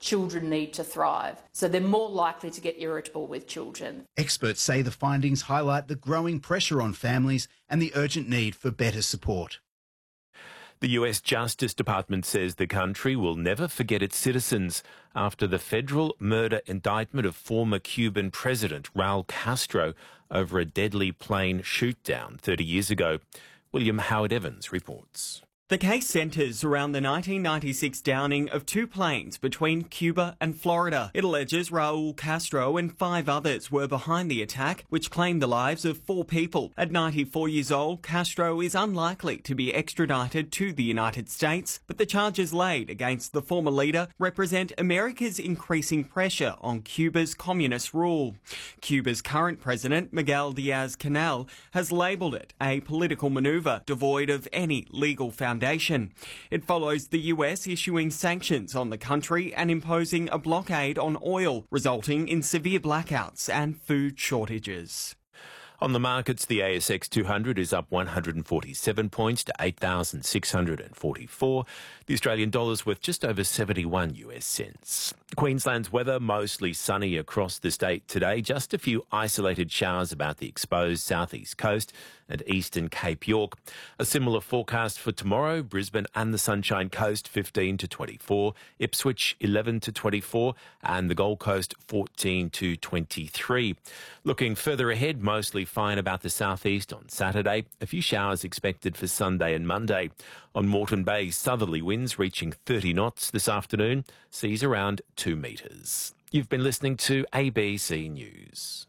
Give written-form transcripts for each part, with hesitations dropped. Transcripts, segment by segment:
children need to thrive. So they're more likely to get irritable with children. Experts say the findings highlight the growing pressure on families and the urgent need for better support. The US Justice Department says the country will never forget its citizens after the federal murder indictment of former Cuban President Raul Castro over a deadly plane shoot-down 30 years ago. William Howard Evans reports. The case centres around the 1996 downing of two planes between Cuba and Florida. It alleges Raul Castro and 5 others were behind the attack, which claimed the lives of 4 people. At 94 years old, Castro is unlikely to be extradited to the United States, but the charges laid against the former leader represent America's increasing pressure on Cuba's communist rule. Cuba's current president, Miguel Diaz-Canel, has labelled it a political manoeuvre devoid of any legal foundation. It follows the US issuing sanctions on the country and imposing a blockade on oil, resulting in severe blackouts and food shortages. On the markets, the ASX 200 is up 147 points to 8,644. The Australian dollar's worth just over 71 US cents. Queensland's weather mostly sunny across the state today. Just a few isolated showers about the exposed southeast coast and eastern Cape York. A similar forecast for tomorrow, Brisbane and the Sunshine Coast 15 to 24, Ipswich 11 to 24 and the Gold Coast 14 to 23. Looking further ahead, mostly fine about the southeast on Saturday. A few showers expected for Sunday and Monday. On Moreton Bay, southerly winds reaching 30 knots this afternoon, seas around 2 metres. You've been listening to ABC News.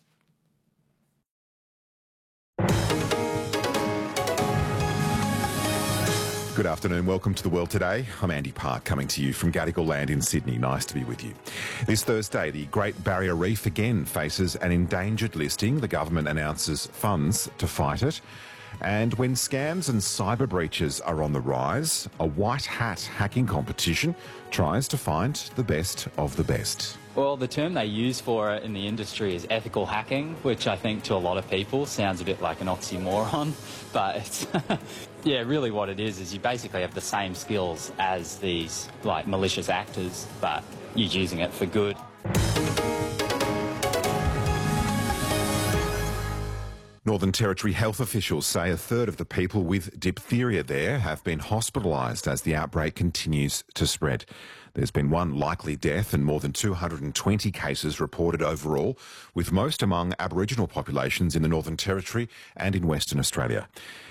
Good afternoon. Welcome to The World Today. I'm Andy Park, coming to you from Gadigal Land in Sydney. Nice to be with you. This Thursday, the Great Barrier Reef again faces an endangered listing. The government announces funds to fight it. And when scams and cyber breaches are on the rise, a white hat hacking competition tries to find the best of the best. Well, the term they use for it in the industry is ethical hacking, which I think to a lot of people sounds a bit like an oxymoron, but it's yeah, really what it is you basically have the same skills as these like malicious actors, but you're using it for good. Northern Territory health officials say a third of the people with diphtheria there have been hospitalised as the outbreak continues to spread. There's been one likely death and more than 220 cases reported overall, with most among Aboriginal populations in the Northern Territory and in Western Australia.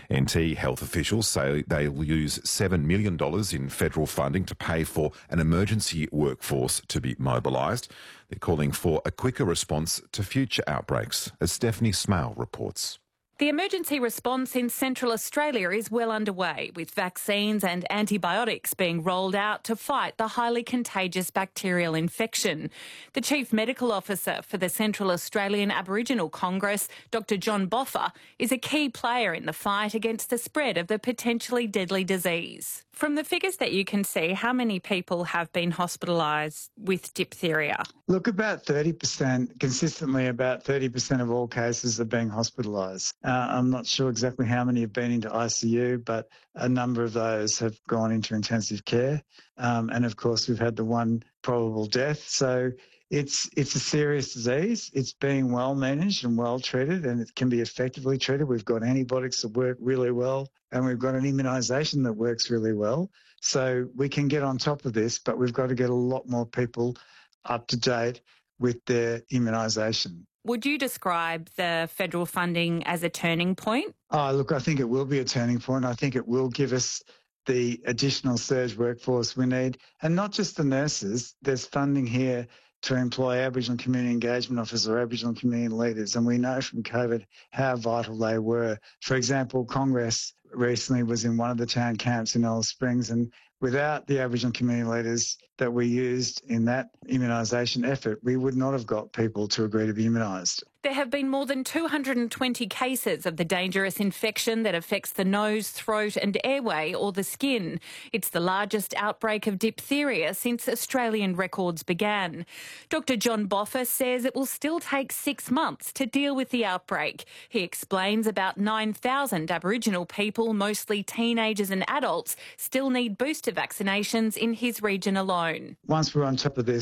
NT health officials say they'll use $7 million in federal funding to pay for an emergency workforce to be mobilised. They're calling for a quicker response to future outbreaks, as Stephanie Smale reports. The emergency response in Central Australia is well underway, with vaccines and antibiotics being rolled out to fight the highly contagious bacterial infection. The Chief Medical Officer for the Central Australian Aboriginal Congress, Dr John Boffa, is a key player in the fight against the spread of the potentially deadly disease. From the figures that you can see, how many people have been hospitalised with diphtheria? Look, about 30%, consistently about 30% of all cases are being hospitalised. I'm not sure exactly how many have been into ICU, but a number of those have gone into intensive care. And of course, we've had the one probable death. So it's a serious disease. It's being well managed and well treated, and it can be effectively treated. We've got antibiotics that work really well, and we've got an immunisation that works really well. So we can get on top of this, but we've got to get a lot more people up to date with their immunisation. Would you describe the federal funding as a turning point? Oh, look, I think it will be a turning point. I think it will give us the additional surge workforce we need. And not just the nurses. There's funding here to employ Aboriginal community engagement officers or Aboriginal community leaders. And we know from COVID how vital they were. For example, Congress recently was in one of the town camps in Alice Springs, and without the Aboriginal community leaders that we used in that immunisation effort, we would not have got people to agree to be immunised. There have been more than 220 cases of the dangerous infection that affects the nose, throat and airway or the skin. It's the largest outbreak of diphtheria since Australian records began. Dr John Boffa says it will still take 6 months to deal with the outbreak. He explains about 9,000 Aboriginal people, mostly teenagers and adults, still need booster vaccinations in his region alone. Once we're on top of this,